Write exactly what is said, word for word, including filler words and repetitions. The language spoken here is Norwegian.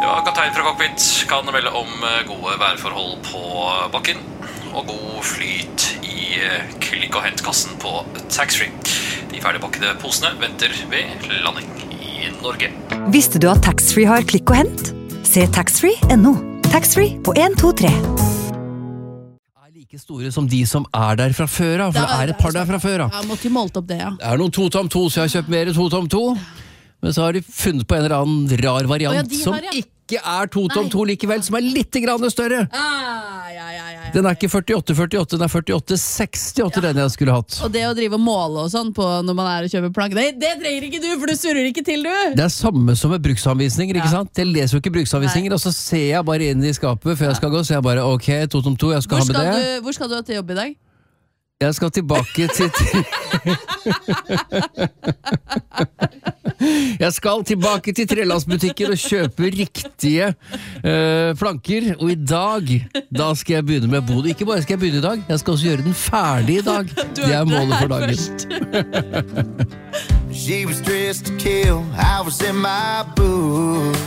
Ja, kaptein fra cockpit kan melde om gode værforhold på bakken og god flyt i klikk- og hentkassen på taxfree. De ferdigpakkede posene venter ved landing i Norge. Visste du at taxfree har klikk og hent? Se taxfree punktum no. Taxfree på en to tre. Er like store som de som er der fra før, for det er et par der fra før. Ja, måtte jo målt opp det, ja. Det er noen to tom to, så jeg har kjøpt mer to tom to. Men så har de funnet på en eller annen rar variant Å, ja, de som har, ja. ikke er to tom to likevel, som er litt grann større. Ah, ja, ja, ja, ja. Den er ikke førtiåtte førtiåtte, den er førtiåtte sekstiåtte, ja. Den jeg skulle hatt. Og det å drive og måle og sånn på når man er og kjøper plank, det, det trenger ikke du, for du surrer ikke til, du! Det er samme som med bruksanvisninger, ikke Ja. sant? Jeg leser jo ikke bruksanvisninger, Nei. og så ser jeg bare inn i skapet før jeg skal gå, så jeg bare, ok, to tom to, jeg skal Hvor ha med skal, det. du, hvor skal du til jobb i dag? Jeg skal tilbake til... Jeg skal tilbake til trelandsbutikken og kjøpe riktige uh, planker, og i dag, da skal jeg begynne med boden. Ikke bare skal jeg begynne i dag, jeg skal også gjøre den ferdig i dag. Det er målet for dagen. She was dressed to kill, I was in my boots.